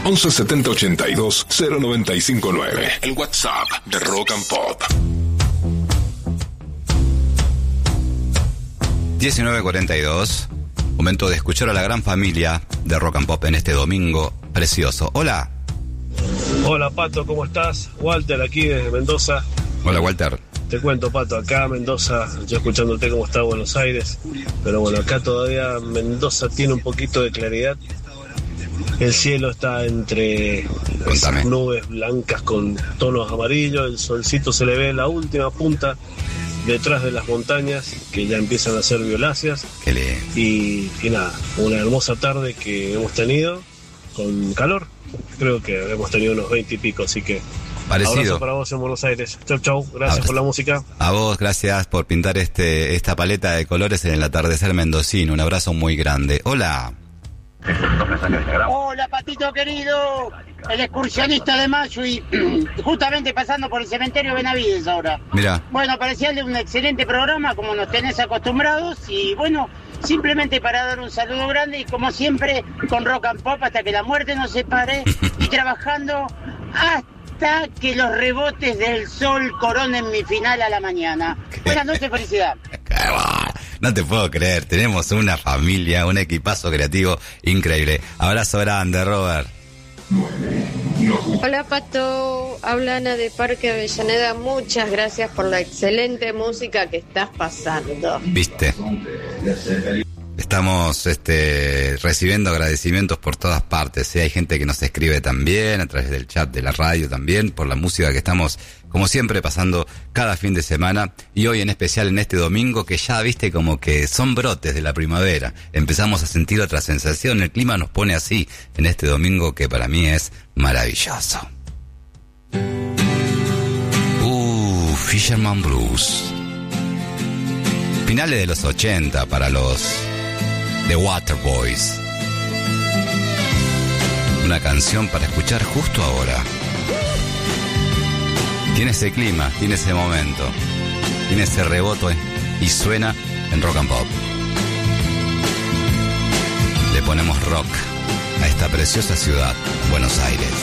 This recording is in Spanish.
11 70 82 0959. El WhatsApp de Rock and Pop. 19:42. Momento de escuchar a la gran familia de Rock and Pop en este domingo precioso. Hola. Hola Pato, ¿cómo estás? Walter aquí desde Mendoza. Hola Walter. Te cuento Pato, acá Mendoza, yo escuchándote cómo está Buenos Aires, pero bueno, acá todavía Mendoza tiene un poquito de claridad. El cielo está entre esas nubes blancas con tonos amarillos, el solcito se le ve en la última punta detrás de las montañas que ya empiezan a ser violáceas. Y nada, una hermosa tarde que hemos tenido con calor. Creo que hemos tenido unos 20 y pico, así que parecido. Abrazo para vos en Buenos Aires. Chau, gracias por la música. A vos, gracias por pintar esta paleta de colores en el atardecer mendocino. Un abrazo muy grande. Hola. Hola Patito querido, el excursionista de Mayo y justamente pasando por el cementerio Benavides ahora. Mira. Bueno, parecíale un excelente programa como nos tenés acostumbrados y bueno, simplemente para dar un saludo grande y como siempre con Rock and Pop hasta que la muerte nos separe y trabajando hasta que los rebotes del sol coronen mi final a la mañana. Buenas noches, felicidad. No te puedo creer, tenemos una familia, un equipazo creativo increíble. Abrazo grande, Robert. Hola Pato, habla Ana de Parque Avellaneda, muchas gracias por la excelente música que estás pasando. ¿Viste? Estamos recibiendo agradecimientos por todas partes. Hay gente que nos escribe también a través del chat de la radio también por la música que estamos, como siempre, pasando cada fin de semana. Y hoy en especial en este domingo que ya, viste, como que son brotes de la primavera. Empezamos a sentir otra sensación. El clima nos pone así en este domingo que para mí es maravilloso. Fisherman Blues. Finales de los 80 para los The Waterboys. Una canción para escuchar justo ahora. Tiene ese clima, tiene ese momento, tiene ese rebote y suena en Rock and Pop. Le ponemos rock a esta preciosa ciudad, Buenos Aires.